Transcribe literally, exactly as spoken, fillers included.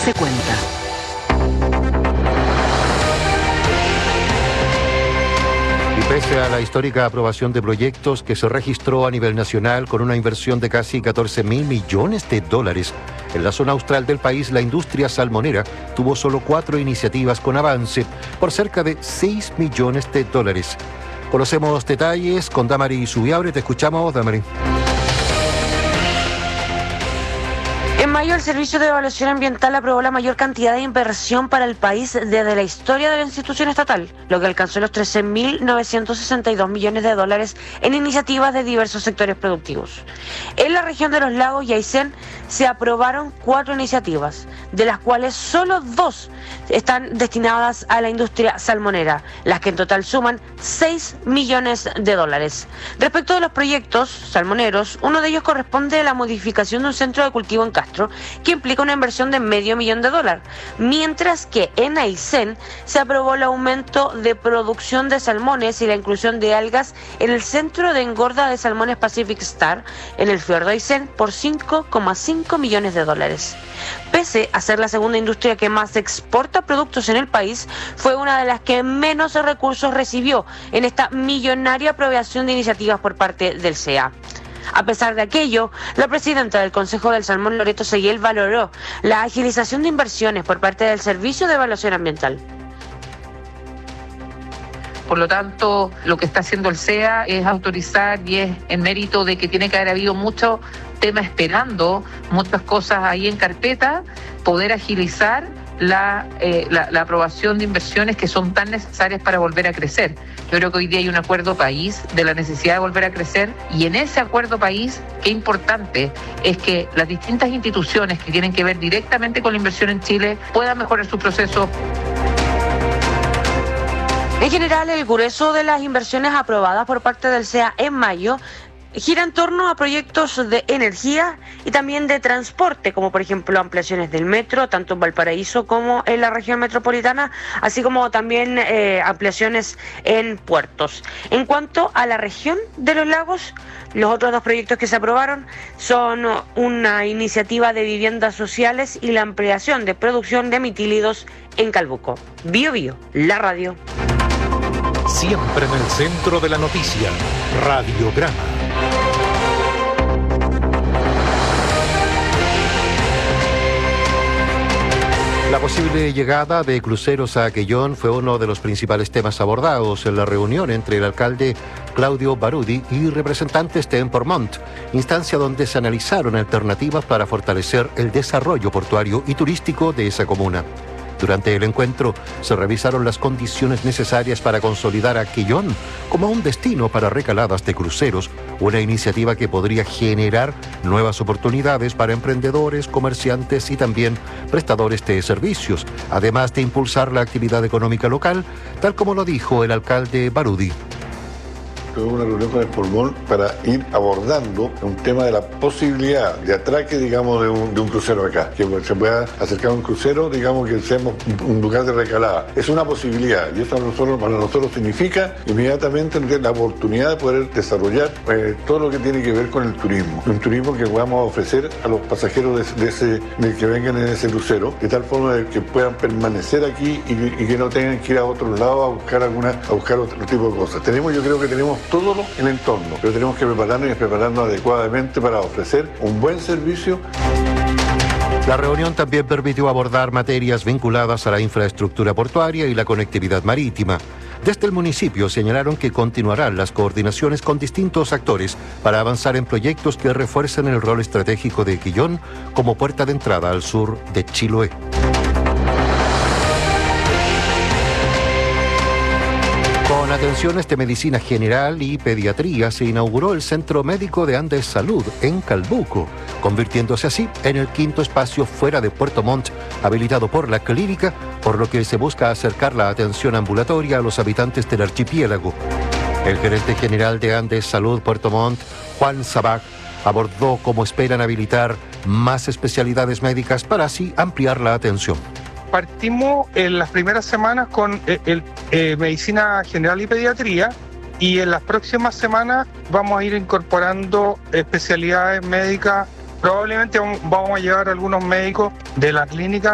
se cuenta. Y pese a la histórica aprobación de proyectos que se registró a nivel nacional con una inversión de casi catorce mil millones de dólares, en la zona austral del país la industria salmonera tuvo solo cuatro iniciativas con avance por cerca de seis millones de dólares. Conocemos detalles con Damari Zubiabre. Te escuchamos, Damari. En mayo, el Servicio de Evaluación Ambiental aprobó la mayor cantidad de inversión para el país desde la historia de la institución estatal, lo que alcanzó los trece mil novecientos sesenta y dos millones de dólares en iniciativas de diversos sectores productivos. En la región de los lagos y Aysén se aprobaron cuatro iniciativas, de las cuales solo dos están destinadas a la industria salmonera, las que en total suman seis millones de dólares. Respecto de los proyectos salmoneros, uno de ellos corresponde a la modificación de un centro de cultivo en Castro, que implica una inversión de medio millón de dólares, mientras que en Aysén se aprobó el aumento de producción de salmones y la inclusión de algas en el centro de engorda de salmones Pacific Star en el fiordo Aysén por cinco coma cinco millones de dólares. Pese a ser la segunda industria que más exporta productos en el país, fue una de las que menos recursos recibió en esta millonaria aprobación de iniciativas por parte del C E A. A pesar de aquello, la presidenta del Consejo del Salmón, Loreto Seguiel, valoró la agilización de inversiones por parte del Servicio de Evaluación Ambiental. Por lo tanto, lo que está haciendo el C E A es autorizar y es en mérito de que tiene que haber habido mucho tema esperando, muchas cosas ahí en carpeta, poder agilizar La, eh, la, la aprobación de inversiones que son tan necesarias para volver a crecer. Yo creo que hoy día hay un acuerdo país de la necesidad de volver a crecer, y en ese acuerdo país, qué importante es que las distintas instituciones que tienen que ver directamente con la inversión en Chile puedan mejorar su proceso. En general, el grueso de las inversiones aprobadas por parte del C E A en mayo gira en torno a proyectos de energía y también de transporte, como por ejemplo ampliaciones del metro, tanto en Valparaíso como en la región metropolitana, así como también eh, ampliaciones en puertos. En cuanto a la región de los lagos, los otros dos proyectos que se aprobaron son una iniciativa de viviendas sociales y la ampliación de producción de mitílidos en Calbuco. Bio Bio, la radio. Siempre en el centro de la noticia, Radiograma. La posible llegada de cruceros a Aquellón fue uno de los principales temas abordados en la reunión entre el alcalde Claudio Barudi y representantes de Empormont, instancia donde se analizaron alternativas para fortalecer el desarrollo portuario y turístico de esa comuna. Durante el encuentro se revisaron las condiciones necesarias para consolidar a Aquellón como un destino para recaladas de cruceros, una iniciativa que podría generar nuevas oportunidades para emprendedores, comerciantes y también prestadores de servicios, además de impulsar la actividad económica local, tal como lo dijo el alcalde Barudi. Tuve una reunión con Empormont para ir abordando un tema de la posibilidad de atraque, digamos, de un, de un crucero acá, que se pueda acercar a un crucero, digamos, que seamos un lugar de recalada. Es una posibilidad, y eso para nosotros, para nosotros significa inmediatamente tener la oportunidad de poder desarrollar eh, todo lo que tiene que ver con el turismo. Un turismo que podamos ofrecer a los pasajeros de, de ese, de que vengan en ese crucero, de tal forma de que puedan permanecer aquí y, y que no tengan que ir a otro lado a buscar alguna, a buscar otro tipo de cosas. Tenemos, yo creo que tenemos todo el entorno, pero tenemos que prepararnos y prepararnos adecuadamente para ofrecer un buen servicio. La reunión también permitió abordar materias vinculadas a la infraestructura portuaria y la conectividad marítima. Desde el municipio señalaron que continuarán las coordinaciones con distintos actores para avanzar en proyectos que refuercen el rol estratégico de Aquellón como puerta de entrada al sur de Chiloé. Con atenciones de medicina general y pediatría se inauguró el Centro Médico de Andes Salud en Calbuco, convirtiéndose así en el quinto espacio fuera de Puerto Montt habilitado por la clínica, por lo que se busca acercar la atención ambulatoria a los habitantes del archipiélago. El gerente general de Andes Salud Puerto Montt, Juan Sabac, abordó cómo esperan habilitar más especialidades médicas para así ampliar la atención. Partimos en las primeras semanas con eh, el, eh, medicina general y pediatría, y en las próximas semanas vamos a ir incorporando especialidades médicas. Probablemente vamos a llevar algunos médicos de la clínica